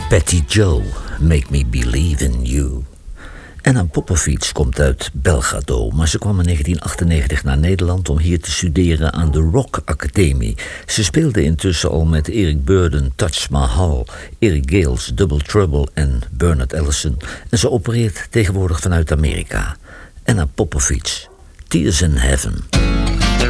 Patty Joe, Make Me Believe in You. Anna Popovic komt uit Belgrado, maar ze kwam in 1998 naar Nederland om hier te studeren aan de Rock Academie. Ze speelde intussen al met Eric Burdon, Taj Mahal, Eric Gales, Double Trouble en Bernard Ellison. En ze opereert tegenwoordig vanuit Amerika. Anna Popovic, Tears in Heaven.